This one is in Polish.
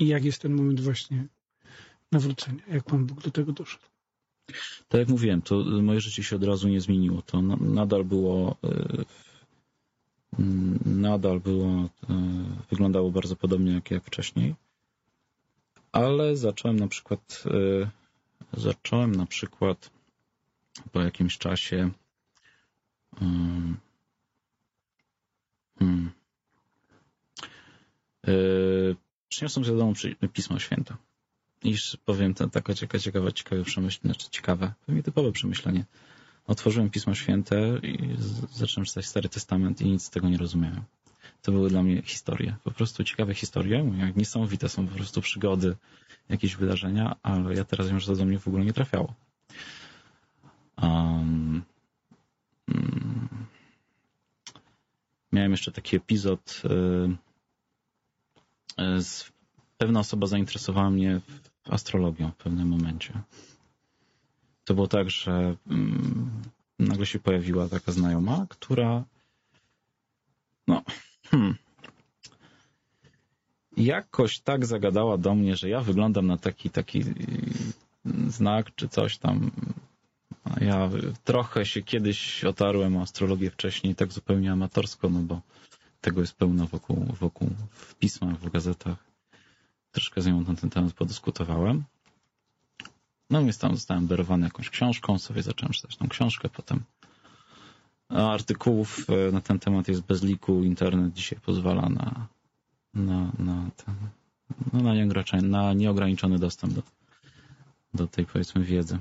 I jak jest ten moment właśnie nawrócenia? Jak Pan Bóg do tego doszedł? Tak jak mówiłem, to moje życie się od razu nie zmieniło. To nadal było, wyglądało bardzo podobnie jak wcześniej. Ale zacząłem na przykład po jakimś czasie przyniosłem ze domu Pismo Święte. I powiem, taka ciekawe przemyślenie, znaczy ciekawe, pewnie typowe przemyślenie. Otworzyłem Pismo Święte i zacząłem czytać Stary Testament i nic z tego nie rozumiałem. To były dla mnie historie, po prostu ciekawe historie, jak niesamowite są po prostu przygody, jakieś wydarzenia, ale ja teraz wiem, że to do mnie w ogóle nie trafiało. Miałem jeszcze taki epizod, pewna osoba zainteresowała mnie astrologią w pewnym momencie. To było tak, że nagle się pojawiła taka znajoma, która jakoś tak zagadała do mnie, że ja wyglądam na taki znak czy coś tam. Ja trochę się kiedyś otarłem o astrologię wcześniej, tak zupełnie amatorsko, no bo tego jest pełno wokół w pismach, w gazetach. Troszkę z nią na ten temat podyskutowałem. No więc tam zostałem berowany jakąś książką, sobie zacząłem czytać tą książkę, potem artykułów na ten temat jest bez liku, internet dzisiaj pozwala na nieograniczony dostęp do tej, powiedzmy, wiedzy.